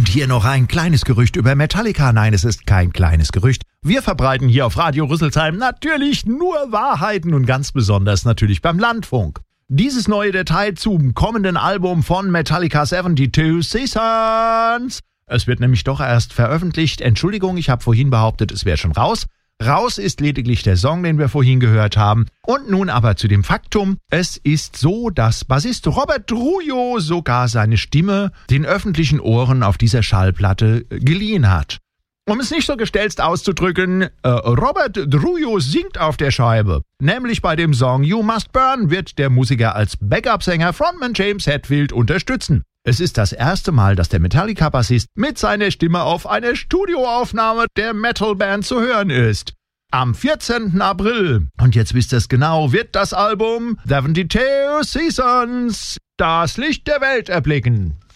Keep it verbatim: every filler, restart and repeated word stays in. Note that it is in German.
Und hier noch ein kleines Gerücht über Metallica. Nein, es ist kein kleines Gerücht. Wir verbreiten hier auf Radio Rüsselsheim natürlich nur Wahrheiten und ganz besonders natürlich beim Landfunk. Dieses neue Detail zum kommenden Album von Metallica zweiundsiebzig Seasons. Es wird nämlich doch erst veröffentlicht. Entschuldigung, ich habe vorhin behauptet, es wäre schon raus. Raus ist lediglich der Song, den wir vorhin gehört haben. Und nun aber zu dem Faktum. Es ist so, dass Bassist Robert Trujillo sogar seine Stimme den öffentlichen Ohren auf dieser Schallplatte geliehen hat. Um es nicht so gestelzt auszudrücken, äh, Robert Trujillo singt auf der Scheibe. Nämlich bei dem Song You Must Burn wird der Musiker als Backup-Sänger Frontman James Hetfield unterstützen. Es ist das erste Mal, dass der Metallica-Bassist mit seiner Stimme auf einer Studioaufnahme der Metal-Band zu hören ist. Am vierzehnten April, und jetzt wisst ihr es genau, wird das Album zweiundsiebzig Seasons das Licht der Welt erblicken.